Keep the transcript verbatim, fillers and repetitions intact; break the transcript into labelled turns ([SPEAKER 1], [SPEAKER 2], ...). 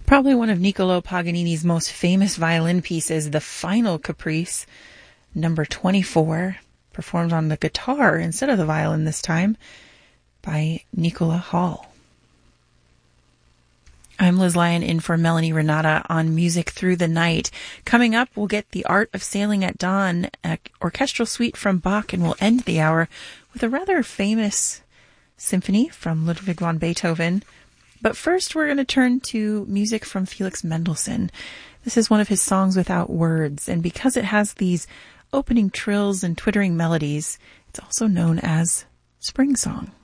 [SPEAKER 1] Probably one of Niccolò Paganini's most famous violin pieces, the Final Caprice, number twenty-four, performed on the guitar instead of the violin this time by Nicola Hall. I'm Liz Lyon in for Melanie Renata on Music Through the Night. Coming up, we'll get The Art of Sailing at Dawn, an orchestral suite from Bach, and we'll end the hour with a rather famous symphony from Ludwig van Beethoven. But first, we're going to turn to music from Felix Mendelssohn. This is one of his songs without words, and because it has these opening trills and twittering melodies, it's also known as Spring Song.